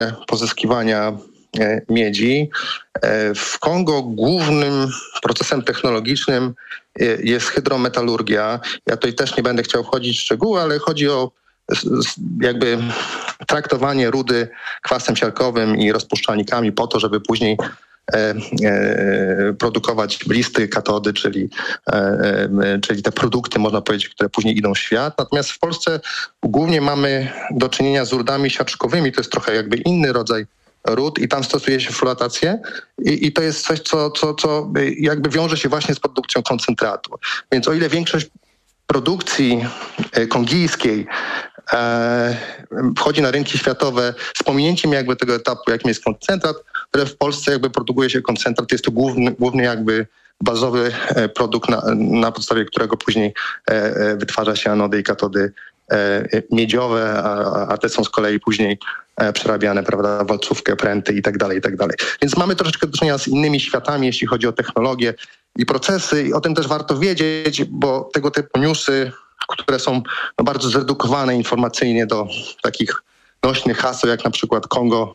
pozyskiwania miedzi. W Kongo głównym procesem technologicznym jest hydrometalurgia. Ja tutaj też nie będę chciał wchodzić w szczegóły, ale chodzi o jakby traktowanie rudy kwasem siarkowym i rozpuszczalnikami po to, żeby później produkować blisty, katody, czyli te produkty, można powiedzieć, które później idą w świat. Natomiast w Polsce głównie mamy do czynienia z rudami siarczkowymi. To jest trochę jakby inny rodzaj ród i tam stosuje się floatację i to jest coś, co jakby wiąże się właśnie z produkcją koncentratu. Więc o ile większość produkcji kongijskiej wchodzi na rynki światowe z pominięciem jakby tego etapu, jakim jest koncentrat, ale w Polsce jakby produkuje się koncentrat, jest to główny jakby bazowy produkt, na podstawie którego później wytwarza się anody i katody miedziowe, a te są z kolei później przerabiane, prawda, walcówkę, pręty i tak dalej, i tak dalej. Więc mamy troszeczkę do czynienia z innymi światami, jeśli chodzi o technologię i procesy i o tym też warto wiedzieć, bo tego typu newsy, które są bardzo zredukowane informacyjnie do takich nośnych haseł, jak na przykład Kongo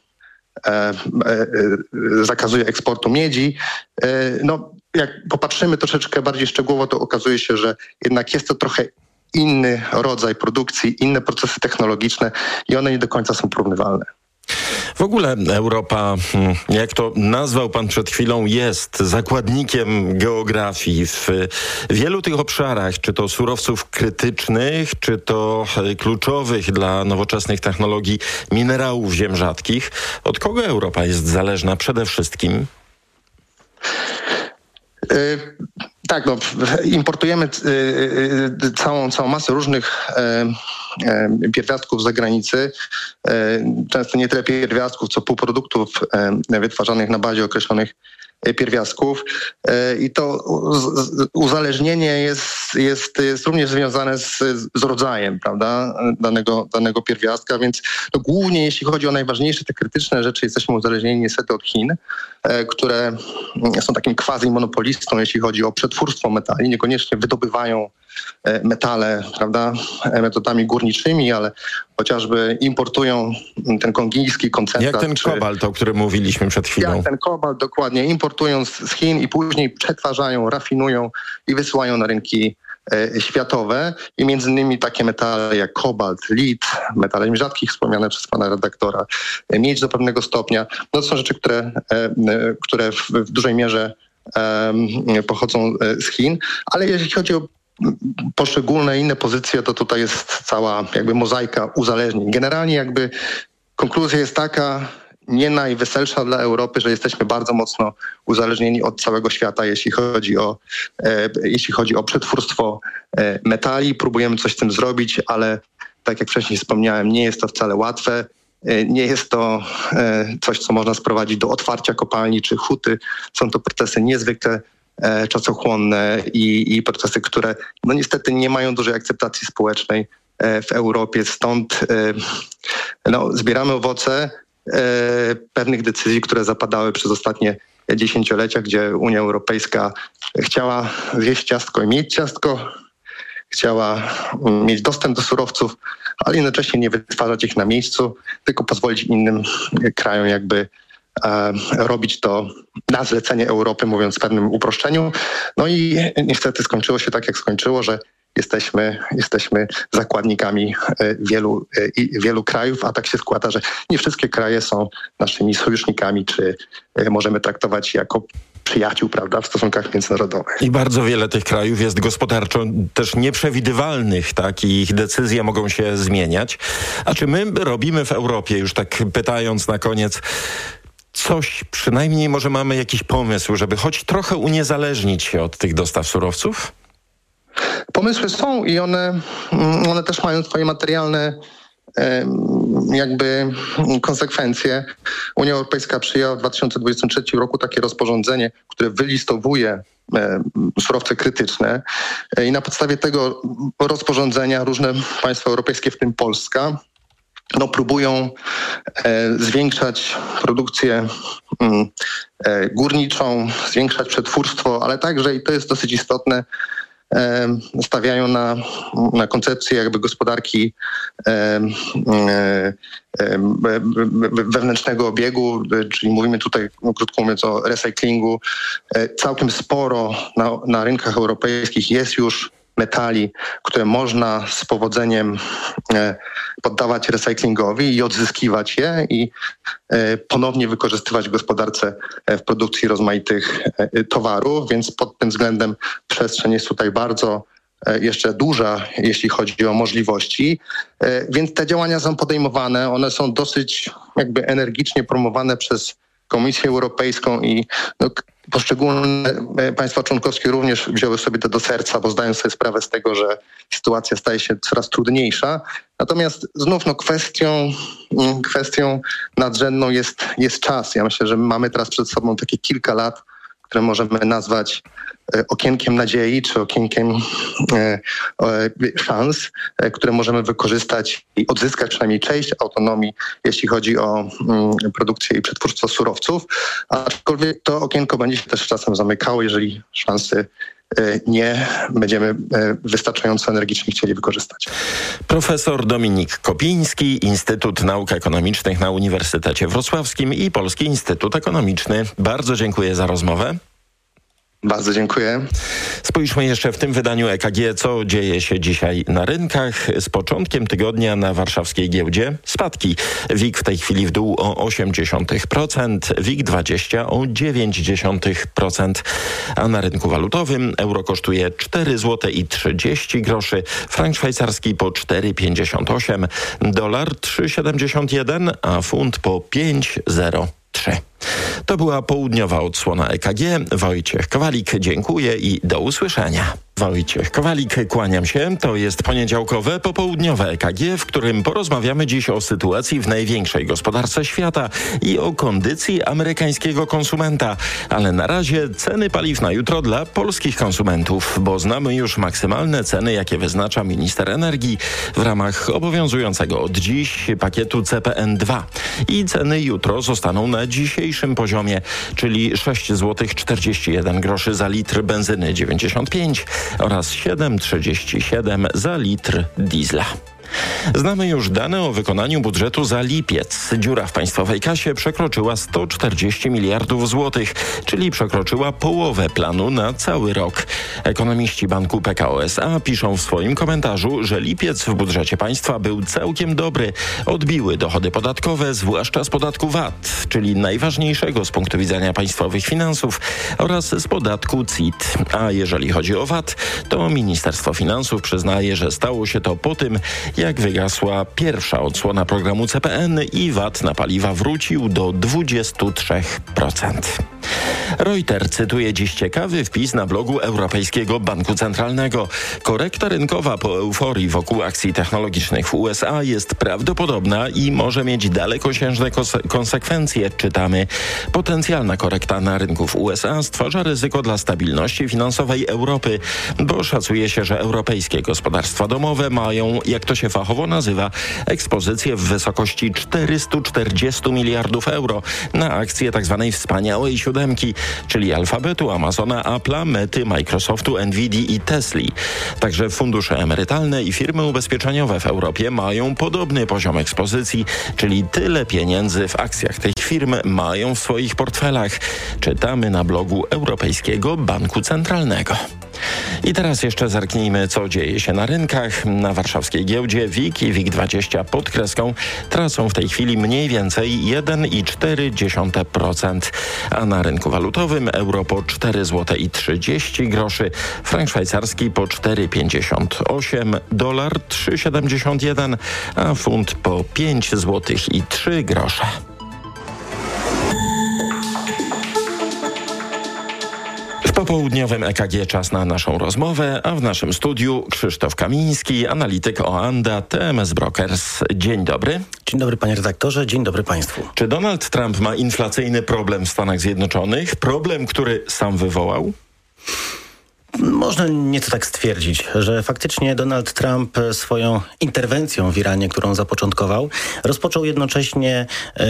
zakazuje eksportu miedzi. Jak popatrzymy troszeczkę bardziej szczegółowo, to okazuje się, że jednak jest to trochę inny rodzaj produkcji, inne procesy technologiczne i one nie do końca są porównywalne. W ogóle Europa, jak to nazwał pan przed chwilą, jest zakładnikiem geografii w wielu tych obszarach, czy to surowców krytycznych, czy to kluczowych dla nowoczesnych technologii minerałów ziem rzadkich. Od kogo Europa jest zależna przede wszystkim? Tak, importujemy całą masę różnych pierwiastków z zagranicy. Często nie tyle pierwiastków, co półproduktów wytwarzanych na bazie określonych pierwiastków. I to uzależnienie jest również związane z rodzajem, prawda, danego pierwiastka, więc to głównie jeśli chodzi o najważniejsze, te krytyczne rzeczy, jesteśmy uzależnieni niestety od Chin, które są takim quasi-monopolistą, jeśli chodzi o przetwórstwo metali. Niekoniecznie wydobywają metale, prawda, metodami górniczymi, ale chociażby importują ten kongijski koncentrat. Jak ten kobalt, o którym mówiliśmy przed chwilą. Jak ten kobalt, dokładnie. Importują z Chin i później przetwarzają, rafinują i wysyłają na rynki światowe i między innymi takie metale jak kobalt, lit, metale rzadkich wspomniane przez pana redaktora, miedź do pewnego stopnia. No to są rzeczy, które w dużej mierze pochodzą z Chin, ale jeśli chodzi o poszczególne inne pozycje, to tutaj jest cała jakby mozaika uzależnień. Generalnie jakby konkluzja jest taka, nie najweselsza dla Europy, że jesteśmy bardzo mocno uzależnieni od całego świata, jeśli chodzi o przetwórstwo metali. Próbujemy coś z tym zrobić, ale tak jak wcześniej wspomniałem, nie jest to wcale łatwe. Nie jest to coś, co można sprowadzić do otwarcia kopalni czy huty. Są to procesy niezwykle czasochłonne i procesy, które no niestety nie mają dużej akceptacji społecznej w Europie. Stąd zbieramy owoce pewnych decyzji, które zapadały przez ostatnie dziesięciolecia, gdzie Unia Europejska chciała zjeść ciastko i mieć ciastko, chciała mieć dostęp do surowców, ale jednocześnie nie wytwarzać ich na miejscu, tylko pozwolić innym krajom jakby robić to na zlecenie Europy, mówiąc w pewnym uproszczeniu. No i niestety skończyło się tak, jak skończyło, że jesteśmy zakładnikami wielu krajów, a tak się składa, że nie wszystkie kraje są naszymi sojusznikami, czy możemy traktować jako przyjaciół, prawda, w stosunkach międzynarodowych. I bardzo wiele tych krajów jest gospodarczo też nieprzewidywalnych, tak, i ich decyzje mogą się zmieniać. A czy my robimy w Europie, już tak pytając na koniec, coś, przynajmniej może mamy jakiś pomysł, żeby choć trochę uniezależnić się od tych dostaw surowców? Pomysły są i one też mają swoje materialne jakby konsekwencje. Unia Europejska przyjęła w 2023 roku takie rozporządzenie, które wylistowuje surowce krytyczne i na podstawie tego rozporządzenia różne państwa europejskie, w tym Polska, próbują zwiększać produkcję górniczą, zwiększać przetwórstwo, ale także, i to jest dosyć istotne, stawiają na koncepcję jakby gospodarki wewnętrznego obiegu, czyli mówimy tutaj, krótko mówiąc, o recyklingu. Całkiem sporo na rynkach europejskich jest już metali, które można z powodzeniem poddawać recyklingowi i odzyskiwać je i ponownie wykorzystywać w gospodarce w produkcji rozmaitych towarów, więc pod tym względem przestrzeń jest tutaj bardzo jeszcze duża, jeśli chodzi o możliwości. Więc te działania są podejmowane, one są dosyć jakby energicznie promowane przez Komisję Europejską i poszczególne państwa członkowskie również wzięły sobie to do serca, bo zdają sobie sprawę z tego, że sytuacja staje się coraz trudniejsza. Natomiast znów kwestią nadrzędną jest czas. Ja myślę, że mamy teraz przed sobą takie kilka lat, które możemy nazwać okienkiem nadziei, czy okienkiem szans, które możemy wykorzystać i odzyskać przynajmniej część autonomii, jeśli chodzi o produkcję i przetwórstwo surowców. Aczkolwiek to okienko będzie się też czasem zamykało, jeżeli szansy nie będziemy wystarczająco energicznie chcieli wykorzystać. Profesor Dominik Kopiński, Instytut Nauk Ekonomicznych na Uniwersytecie Wrocławskim i Polski Instytut Ekonomiczny. Bardzo dziękuję za rozmowę. Bardzo dziękuję. Spójrzmy jeszcze w tym wydaniu EKG, co dzieje się dzisiaj na rynkach. Z początkiem tygodnia na warszawskiej giełdzie spadki. WIG w tej chwili w dół o 0,8%, WIG20 o 0,9%, a na rynku walutowym euro kosztuje 4,30 zł, frank szwajcarski po 4,58, dolar 3,71, a funt po 5,03. To była południowa odsłona EKG. Wojciech Kowalik, dziękuję i do usłyszenia. Wojciech Kowalik, kłaniam się. To jest poniedziałkowe, popołudniowe EKG, w którym porozmawiamy dziś o sytuacji w największej gospodarce świata i o kondycji amerykańskiego konsumenta. Ale na razie ceny paliw na jutro dla polskich konsumentów, bo znamy już maksymalne ceny, jakie wyznacza minister energii w ramach obowiązującego od dziś pakietu CPN2. I ceny jutro zostaną na dzisiejszym poziomie, czyli 6,41 zł za litr benzyny 95 oraz 7,37 za litr diesla. Znamy już dane o wykonaniu budżetu za lipiec. Dziura w państwowej kasie przekroczyła 140 miliardów złotych, czyli przekroczyła połowę planu na cały rok. Ekonomiści banku PKO SA piszą w swoim komentarzu, że lipiec w budżecie państwa był całkiem dobry. Odbiły dochody podatkowe, zwłaszcza z podatku VAT, czyli najważniejszego z punktu widzenia państwowych finansów, oraz z podatku CIT. A jeżeli chodzi o VAT, to Ministerstwo Finansów przyznaje, że stało się to po tym, jak wygasła pierwsza odsłona programu CPN i VAT na paliwa wrócił do 23%. Reuters cytuje dziś ciekawy wpis na blogu Europejskiego Banku Centralnego. Korekta rynkowa po euforii wokół akcji technologicznych w USA jest prawdopodobna i może mieć dalekosiężne konsekwencje, czytamy. Potencjalna korekta na rynku w USA stwarza ryzyko dla stabilności finansowej Europy, bo szacuje się, że europejskie gospodarstwa domowe mają, jak to się fachowo nazywa, ekspozycję w wysokości 440 miliardów euro na akcje tzw. wspaniałej siódemki, czyli Alfabetu, Amazona, Apple'a, Mety, Microsoftu, Nvidii i Tesli. Także fundusze emerytalne i firmy ubezpieczeniowe w Europie mają podobny poziom ekspozycji, czyli tyle pieniędzy w akcjach tych firm mają w swoich portfelach. Czytamy na blogu Europejskiego Banku Centralnego. I teraz jeszcze zerknijmy, co dzieje się na rynkach. Na warszawskiej giełdzie WIG i WIG20 pod kreską tracą w tej chwili mniej więcej 1,4%, a na rynku walutowym euro po 4,30 zł, frank szwajcarski po 4,58, dolar 3,71, a funt po 5,03 zł. W popołudniowym EKG czas na naszą rozmowę, a w naszym studiu Krzysztof Kamiński, analityk Oanda, TMS Brokers. Dzień dobry. Dzień dobry panie redaktorze, dzień dobry państwu. Czy Donald Trump ma inflacyjny problem w Stanach Zjednoczonych? Problem, który sam wywołał? Można nieco tak stwierdzić, że faktycznie Donald Trump swoją interwencją w Iranie, którą zapoczątkował, rozpoczął jednocześnie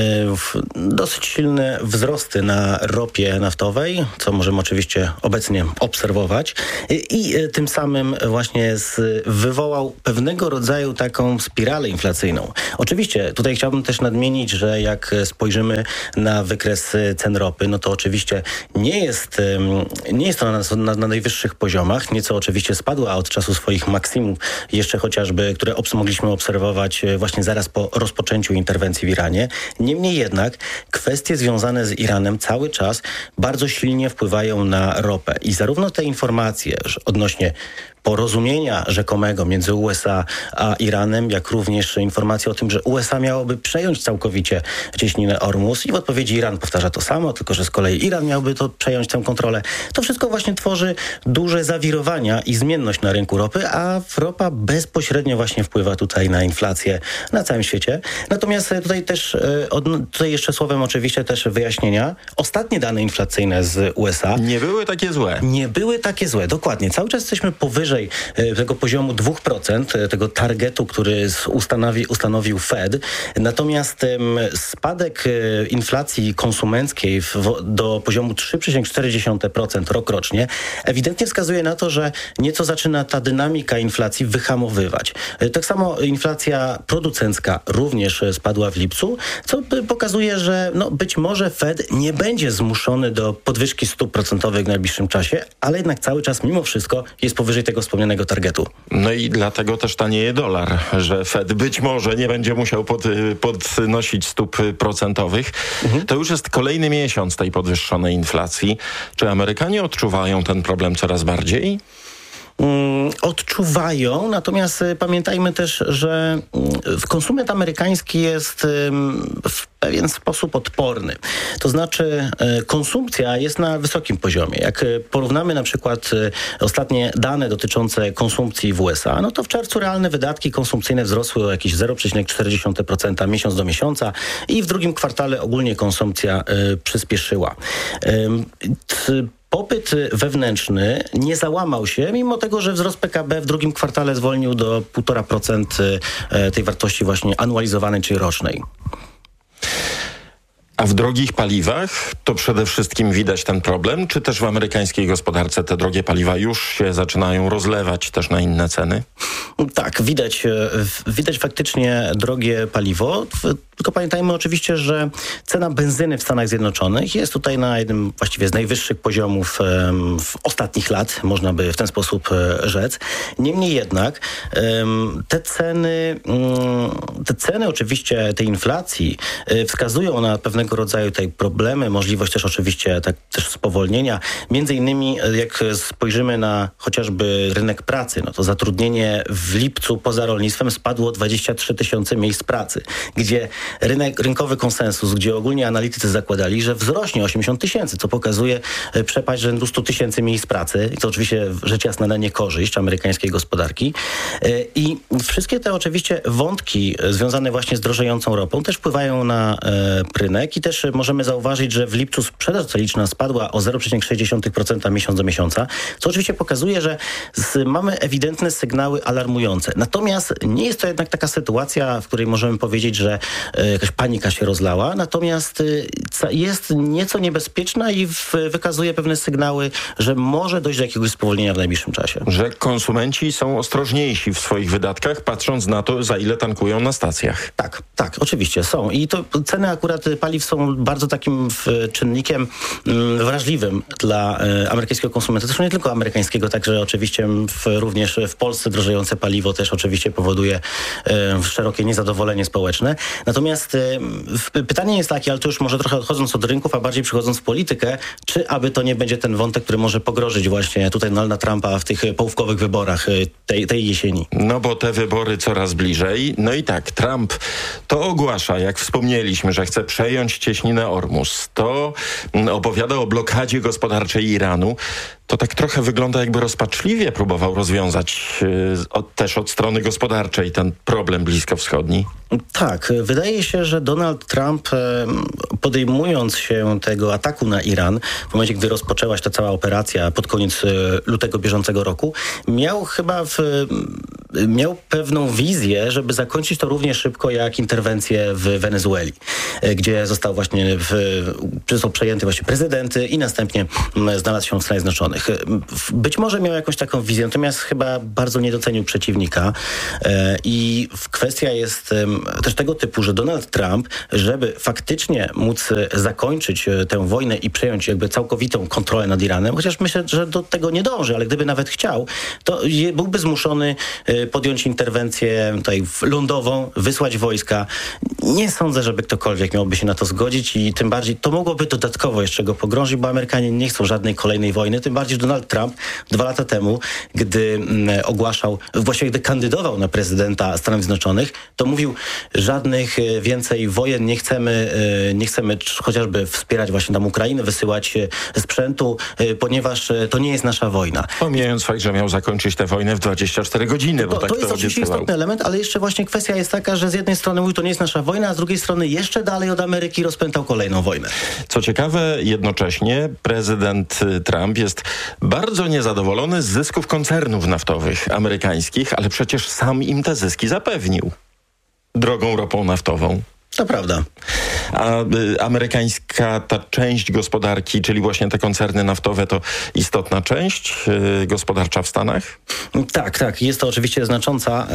dosyć silne wzrosty na ropie naftowej, co możemy oczywiście obecnie obserwować, i tym samym właśnie wywołał pewnego rodzaju taką spiralę inflacyjną. Oczywiście tutaj chciałbym też nadmienić, że jak spojrzymy na wykres cen ropy, no to oczywiście nie jest to na najwyższych poziomach. Nieco oczywiście spadła od czasu swoich maksimów, jeszcze chociażby, które mogliśmy obserwować właśnie zaraz po rozpoczęciu interwencji w Iranie. Niemniej jednak kwestie związane z Iranem cały czas bardzo silnie wpływają na ropę. I zarówno te informacje odnośnie porozumienia rzekomego między USA a Iranem, jak również informacje o tym, że USA miałoby przejąć całkowicie cieśninę Ormus i w odpowiedzi Iran powtarza to samo, tylko że z kolei Iran miałby to przejąć tę kontrolę. To wszystko właśnie tworzy duże zawirowania i zmienność na rynku ropy, a ropa bezpośrednio właśnie wpływa tutaj na inflację na całym świecie. Natomiast tutaj też, tutaj jeszcze słowem oczywiście też wyjaśnienia. Ostatnie dane inflacyjne z USA nie były takie złe. Nie były takie złe, dokładnie. Cały czas jesteśmy powyżej tego poziomu 2%, tego targetu, który ustanowił Fed. Natomiast spadek inflacji konsumenckiej do poziomu 3,4% rokrocznie ewidentnie wskazuje na to, że nieco zaczyna ta dynamika inflacji wyhamowywać. Tak samo inflacja producencka również spadła w lipcu, co pokazuje, że być może Fed nie będzie zmuszony do podwyżki stóp procentowych w najbliższym czasie, ale jednak cały czas mimo wszystko jest powyżej tego wspomnianego targetu. No i dlatego też tanieje dolar, że Fed być może nie będzie musiał podnosić stóp procentowych. To już jest kolejny miesiąc tej podwyższonej inflacji. Czy Amerykanie odczuwają ten problem coraz bardziej? Odczuwają, natomiast pamiętajmy też, że konsument amerykański jest w pewien sposób odporny. To znaczy konsumpcja jest na wysokim poziomie. Jak porównamy na przykład ostatnie dane dotyczące konsumpcji w USA, no to w czerwcu realne wydatki konsumpcyjne wzrosły o jakieś 0,4% miesiąc do miesiąca i w drugim kwartale ogólnie konsumpcja przyspieszyła. Popyt wewnętrzny nie załamał się, mimo tego, że wzrost PKB w drugim kwartale zwolnił do 1,5% tej wartości właśnie anualizowanej, czyli rocznej. A w drogich paliwach to przede wszystkim widać ten problem, czy też w amerykańskiej gospodarce te drogie paliwa już się zaczynają rozlewać też na inne ceny? Tak, widać faktycznie drogie paliwo, tylko pamiętajmy oczywiście, że cena benzyny w Stanach Zjednoczonych jest tutaj na jednym właściwie z najwyższych poziomów w ostatnich lat, można by w ten sposób rzec. Niemniej jednak te ceny oczywiście tej inflacji wskazują na pewnego rodzaju tutaj problemy, możliwość też oczywiście też spowolnienia. Między innymi jak spojrzymy na chociażby rynek pracy, no to zatrudnienie w lipcu poza rolnictwem spadło 23 tysiące miejsc pracy, gdzie rynkowy konsensus, gdzie ogólnie analitycy zakładali, że wzrośnie 80 tysięcy, co pokazuje przepaść rzędu 100 tysięcy miejsc pracy. I to oczywiście rzecz jasna na niekorzyść amerykańskiej gospodarki. I wszystkie te oczywiście wątki związane właśnie z drożejącą ropą też wpływają na rynek i też możemy zauważyć, że w lipcu sprzedaż celiczna spadła o 0,6% miesiąc do miesiąca, co oczywiście pokazuje, że mamy ewidentne sygnały alarmujące. Natomiast nie jest to jednak taka sytuacja, w której możemy powiedzieć, że jakaś panika się rozlała, natomiast jest nieco niebezpieczna i wykazuje pewne sygnały, że może dojść do jakiegoś spowolnienia w najbliższym czasie. Że konsumenci są ostrożniejsi w swoich wydatkach, patrząc na to, za ile tankują na stacjach. Tak, oczywiście są. I to ceny akurat paliw są bardzo takim czynnikiem wrażliwym dla amerykańskiego konsumenta. Zresztą nie tylko amerykańskiego, także oczywiście również w Polsce drożejące paliwo też oczywiście powoduje szerokie niezadowolenie społeczne. Natomiast pytanie jest takie, ale to już może trochę odchodząc od rynków, a bardziej przychodząc w politykę, czy aby to nie będzie ten wątek, który może pogrozić właśnie tutaj Donalda Trumpa w tych połówkowych wyborach tej jesieni. No bo te wybory coraz bliżej. No i tak, Trump to ogłasza, jak wspomnieliśmy, że chce przejąć cieśninę Ormus. To opowiada o blokadzie gospodarczej Iranu. To tak trochę wygląda, jakby rozpaczliwie próbował rozwiązać też od strony gospodarczej ten problem bliskowschodni. Tak, wydaje się, że Donald Trump, podejmując się tego ataku na Iran, w momencie, gdy rozpoczęła się ta cała operacja pod koniec lutego bieżącego roku, miał pewną wizję, żeby zakończyć to równie szybko jak interwencję w Wenezueli, gdzie został przejęty właśnie prezydent i następnie znalazł się w Stanach Zjednoczonych. Być może miał jakąś taką wizję, natomiast chyba bardzo nie docenił przeciwnika i kwestia jest też tego typu, że Donald Trump, żeby faktycznie móc zakończyć tę wojnę i przejąć jakby całkowitą kontrolę nad Iranem, chociaż myślę, że do tego nie dąży, ale gdyby nawet chciał, to byłby zmuszony podjąć interwencję tutaj lądową, wysłać wojska. Nie sądzę, żeby ktokolwiek miałby się na to zgodzić i tym bardziej to mogłoby dodatkowo jeszcze go pogrążyć, bo Amerykanie nie chcą żadnej kolejnej wojny, tym bardziej Donald Trump 2 lata temu, gdy gdy kandydował na prezydenta Stanów Zjednoczonych, to mówił, żadnych więcej wojen, nie chcemy chociażby wspierać właśnie tam Ukrainę, wysyłać sprzętu, ponieważ to nie jest nasza wojna. Pomijając fakt, że miał zakończyć tę wojnę w 24 godziny, bo tak to jest oczywiście istotny element, ale jeszcze właśnie kwestia jest taka, że z jednej strony mówi, to nie jest nasza wojna, a z drugiej strony jeszcze dalej od Ameryki rozpętał kolejną wojnę. Co ciekawe, jednocześnie prezydent Trump jest bardzo niezadowolony z zysków koncernów naftowych amerykańskich, ale przecież sam im te zyski zapewnił drogą ropą naftową. To prawda. A amerykańska ta część gospodarki, czyli właśnie te koncerny naftowe, to istotna część gospodarcza w Stanach? Tak. Jest to oczywiście znacząca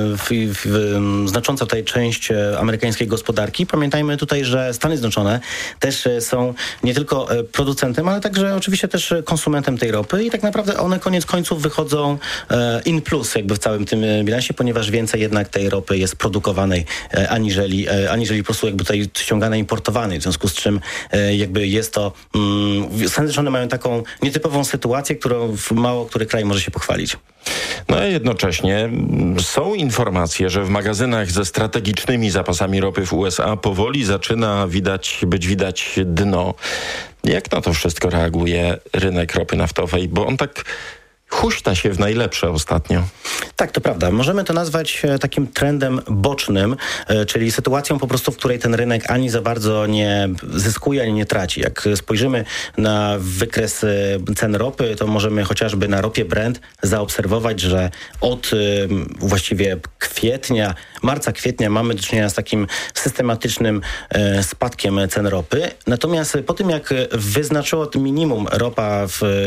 tutaj część amerykańskiej gospodarki. Pamiętajmy tutaj, że Stany Zjednoczone też są nie tylko producentem, ale także oczywiście też konsumentem tej ropy i tak naprawdę one koniec końców wychodzą in plus jakby w całym tym bilansie, ponieważ więcej jednak tej ropy jest produkowanej aniżeli po prostu jakby tutaj ściąganej, importowanej, w związku z czym jakby jest to Stany Zjednoczone mają taką nietypową sytuację, którą mało który kraj może się pochwalić. No a jednocześnie są informacje, że w magazynach ze strategicznymi zapasami ropy w USA powoli zaczyna być widać dno. Jak na to wszystko reaguje rynek ropy naftowej? Bo on tak huśta się w najlepsze ostatnio. Tak, to prawda. Możemy to nazwać takim trendem bocznym, czyli sytuacją po prostu, w której ten rynek ani za bardzo nie zyskuje, ani nie traci. Jak spojrzymy na wykres cen ropy, to możemy chociażby na ropie Brent zaobserwować, że od właściwie marca-kwietnia mamy do czynienia z takim systematycznym spadkiem cen ropy. Natomiast po tym, jak wyznaczyło minimum ropa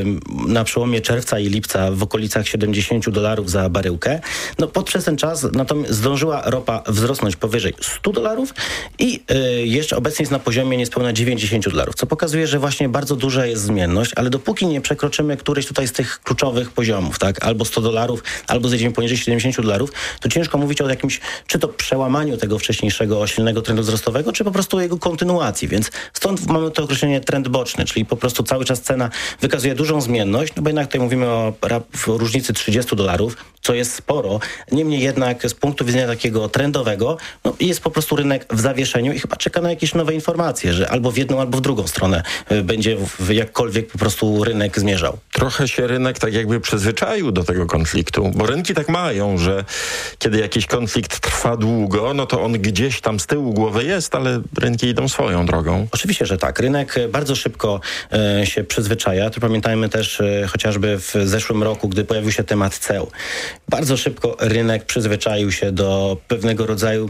na przełomie czerwca i lipca w okolicach $70 za baryłkę, przez ten czas natomiast zdążyła ropa wzrosnąć powyżej $100 i jeszcze obecnie jest na poziomie niespełna $90, co pokazuje, że właśnie bardzo duża jest zmienność, ale dopóki nie przekroczymy któryś tutaj z tych kluczowych poziomów, tak, albo $100, albo zejdziemy poniżej $70, to ciężko mówić o jakimś, czy to przełamaniu tego wcześniejszego silnego trendu wzrostowego, czy po prostu o jego kontynuacji, więc stąd mamy to określenie trend boczny, czyli po prostu cały czas cena wykazuje dużą zmienność, bo jednak tutaj mówimy o różnicy $30, co jest sporo. Niemniej jednak z punktu widzenia takiego trendowego jest po prostu rynek w zawieszeniu i chyba czeka na jakieś nowe informacje, że albo w jedną, albo w drugą stronę będzie jakkolwiek po prostu rynek zmierzał. Trochę się rynek tak jakby przyzwyczaił do tego konfliktu, bo rynki tak mają, że kiedy jakiś konflikt trwa długo, to on gdzieś tam z tyłu głowy jest, ale rynki idą swoją drogą. Oczywiście, że tak. Rynek bardzo szybko się przyzwyczaja. Tu pamiętajmy też chociażby w zeszłym roku, gdy pojawił się temat ceł. Bardzo szybko rynek przyzwyczaił się do pewnego rodzaju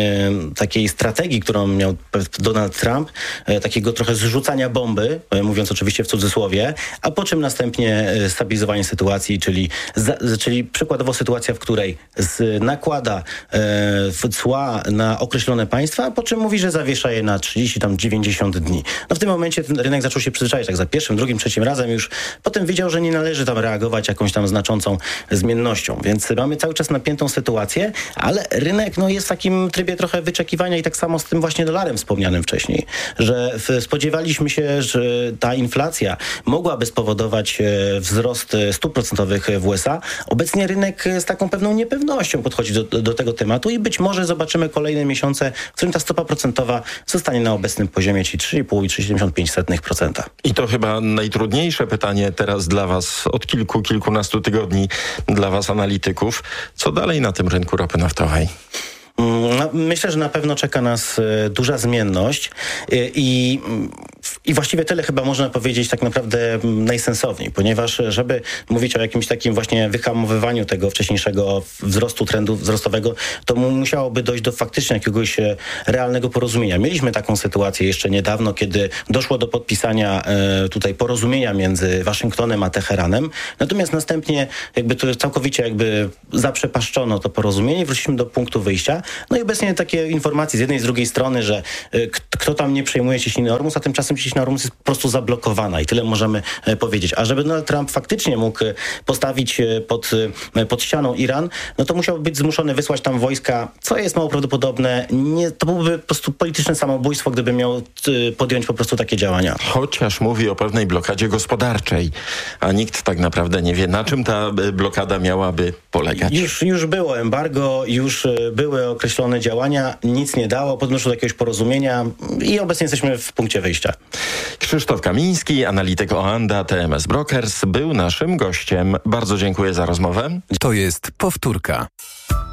takiej strategii, którą miał Donald Trump, takiego trochę zrzucania bomby, mówiąc oczywiście w cudzysłowie, a po czym następnie stabilizowanie sytuacji, czyli przykładowo sytuacja, w której nakłada cła na określone państwa, a po czym mówi, że zawiesza je na 30-90 dni. W tym momencie ten rynek zaczął się przyzwyczajać, tak za pierwszym, drugim, trzecim razem już. Potem wiedział, że nie należy tam reagować reagować jakąś tam znaczącą zmiennością. Więc mamy cały czas napiętą sytuację, ale rynek jest w takim trybie trochę wyczekiwania i tak samo z tym właśnie dolarem wspomnianym wcześniej, że spodziewaliśmy się, że ta inflacja mogłaby spowodować wzrost stóp procentowych w USA. Obecnie rynek z taką pewną niepewnością podchodzi do tego tematu i być może zobaczymy kolejne miesiące, w którym ta stopa procentowa zostanie na obecnym poziomie, czyli 3,5 i 3,75%. I to chyba najtrudniejsze pytanie teraz dla was od kilkunastu tygodni, dla was analityków. Co dalej na tym rynku ropy naftowej? Myślę, że na pewno czeka nas duża zmienność i właściwie tyle chyba można powiedzieć tak naprawdę najsensowniej, ponieważ żeby mówić o jakimś takim właśnie wyhamowywaniu tego wcześniejszego wzrostu, trendu wzrostowego, to musiałoby dojść do faktycznie jakiegoś realnego porozumienia. Mieliśmy taką sytuację jeszcze niedawno, kiedy doszło do podpisania tutaj porozumienia między Waszyngtonem a Teheranem, natomiast następnie to całkowicie zaprzepaszczono to porozumienie i wróciliśmy do punktu wyjścia. No i obecnie takie informacje z jednej i z drugiej strony, że kto tam nie przejmuje ciśniny Ormus, a tymczasem ciśnina Ormus jest po prostu zablokowana i tyle możemy powiedzieć. A żeby Donald Trump faktycznie mógł postawić pod ścianą Iran, no to musiałby być zmuszony wysłać tam wojska, co jest mało prawdopodobne. To byłoby po prostu polityczne samobójstwo, gdyby miał podjąć po prostu takie działania. Chociaż mówi o pewnej blokadzie gospodarczej, a nikt tak naprawdę nie wie, na czym ta blokada miałaby polegać. Już było embargo, już były określone działania, nic nie dało, podnoszą do jakiegoś porozumienia i obecnie jesteśmy w punkcie wyjścia. Krzysztof Kamiński, analityk Oanda TMS Brokers, był naszym gościem. Bardzo dziękuję za rozmowę. To jest powtórka.